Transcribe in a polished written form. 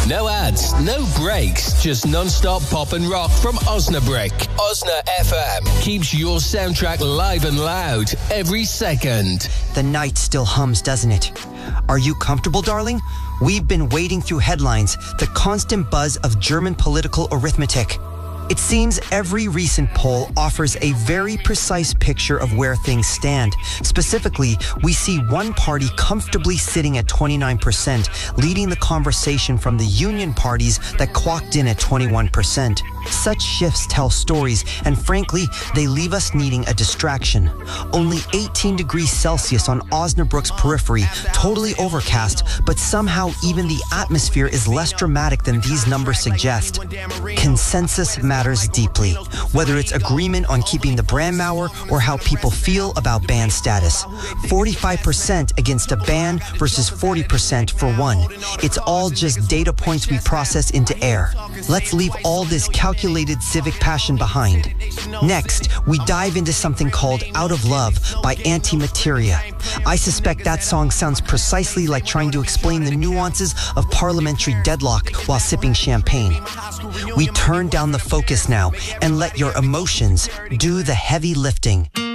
No ads, no breaks, just non-stop pop and rock from Osnabrück. Osna FM keeps your soundtrack live and loud every second. The night still hums, doesn't it? Are you comfortable, darling? We've been wading through headlines, the constant buzz of German political arithmetic. It seems every recent poll offers a very precise picture of where things stand. Specifically, we see one party comfortably sitting at 29%, leading the conversation from the union parties that clocked in at 21%. Such shifts tell stories, and frankly, they leave us needing a distraction. Only 18 degrees Celsius on Osnabrück's periphery, totally overcast, but somehow even the atmosphere is less dramatic than these numbers suggest. Consensus matters deeply, whether it's agreement on keeping the Brandmauer or how people feel about ban status. 45% against a ban versus 40% for one. It's all just data points we process into air. Let's leave all this calculated civic passion behind. Next, we dive into something called Out of Love by Antimateria. I suspect that song sounds precisely like trying to explain the nuances of parliamentary deadlock while sipping champagne. We turn down the focus now and let your emotions do the heavy lifting.